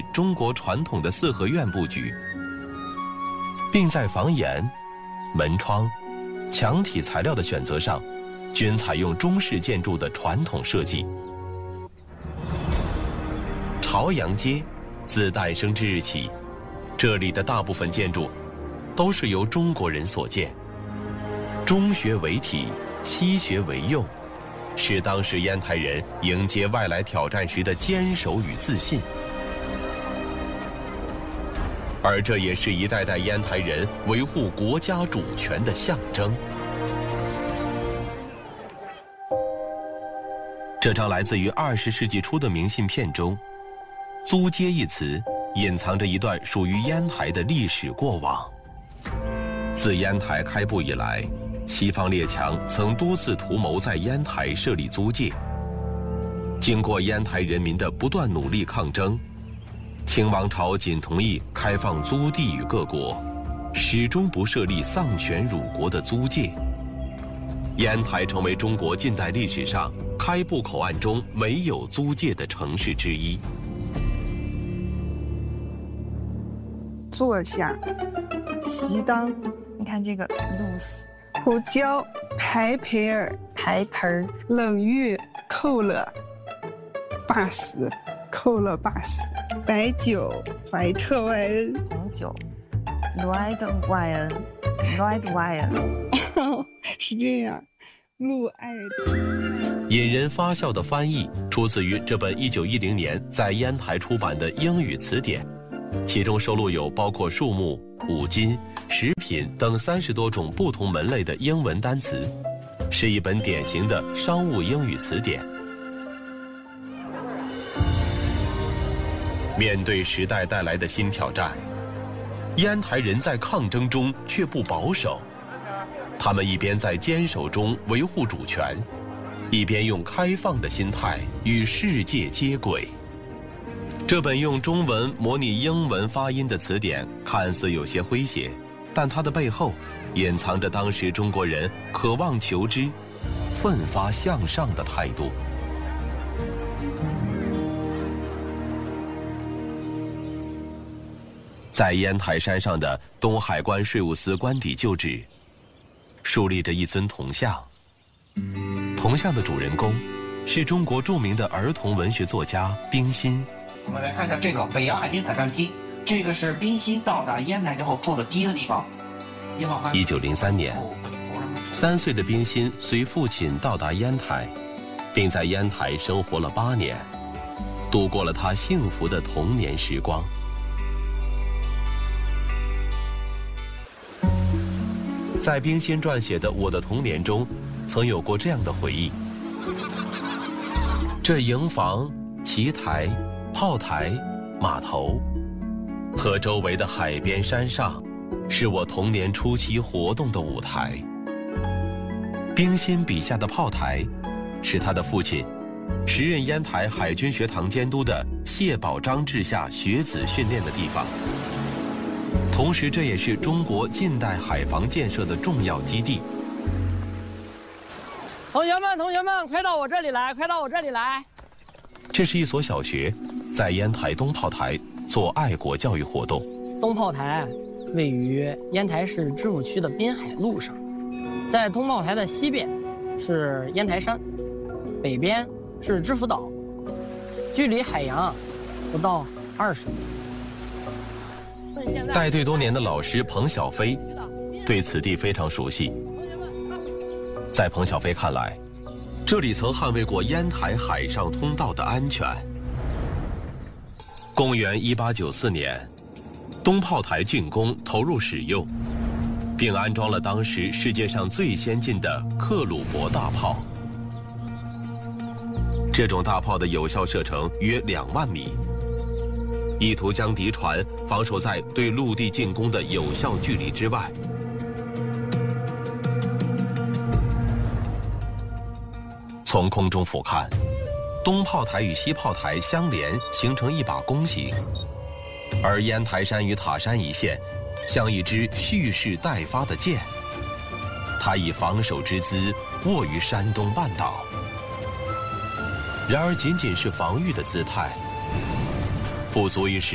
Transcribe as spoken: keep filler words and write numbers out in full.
中国传统的四合院布局，并在房檐、门窗、墙体材料的选择上，均采用中式建筑的传统设计。朝阳街自诞生之日起，这里的大部分建筑都是由中国人所建，中学为体，西学为用，是当时烟台人迎接外来挑战时的坚守与自信，而这也是一代代烟台人维护国家主权的象征。这张来自于二十世纪初的明信片中，租界一词隐藏着一段属于烟台的历史过往。自烟台开埠以来，西方列强曾多次图谋在烟台设立租界。经过烟台人民的不断努力抗争，清王朝仅同意开放租地与各国，始终不设立丧权辱国的租界。烟台成为中国近代历史上开埠口岸中没有租界的城市之一。 坐下，熄灯。 你看这个露丝、 胡椒、排培尔、 排盆儿、 冷玉、扣了、巴斯、扣了巴斯、白酒、怀特外恩、 红酒、Red wine、Red wine， 是这样。陆爱引人发笑的翻译出自于这本一九一零年在烟台出版的英语词典。其中收录有包括树木、五金、食品等三十多种不同门类的英文单词，是一本典型的商务英语词典。面对时代带来的新挑战，烟台人在抗争中却不保守，他们一边在坚守中维护主权，一边用开放的心态与世界接轨。这本用中文模拟英文发音的词典看似有些诙谐，但它的背后隐藏着当时中国人渴望求知、奋发向上的态度。在烟台山上的东海关税务司官邸旧址，竖立着一尊铜像。铜像的主人公是中国著名的儿童文学作家冰心。 我们来看一下这个北洋海军采战梯，这个是冰心到达烟台之后住的第一个地方。 一九零三年，三岁的冰心随父亲到达烟台，并在烟台生活了八年，度过了他幸福的童年时光。在冰心撰写的《我的童年》中，曾有过这样的回忆：这营房、棋台、炮台、码头和周围的海边山上，是我童年初期活动的舞台。冰心笔下的炮台，是他的父亲，时任烟台海军学堂监督的谢宝章治下学子训练的地方。同时，这也是中国近代海防建设的重要基地。 同学们，同学们，快到我这里来，快到我这里来！ 这是一所小学，在烟台东炮台做爱国教育活动。 东炮台位于烟台市知府区的滨海路上，在东炮台的西边是烟台山，北边是知府岛，距离海洋不到二十米。 带队多年的老师彭小飞对此地非常熟悉。在彭小飞看来，这里曾捍卫过烟台海上通道的安全。公元一八九四年，东炮台竣工投入使用，并安装了当时世界上最先进的克虏伯大炮。这种大炮的有效射程约两万米，意图将敌船防守在对陆地进攻的有效距离之外。从空中俯瞰，东炮台与西炮台相连，形成一把弓形，而烟台山与塔山一线，像一支蓄势待发的箭。它以防守之姿卧于山东半岛。然而，仅仅是防御的姿态，不足以使